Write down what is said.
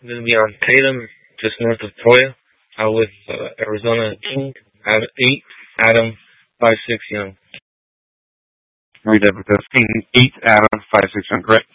I'm going to be on Tatum, just north of Toya. With Arizona King, 8, Adam, 5'6", Young. Read that with us. King 8, Adam, 5'6", Young, correct?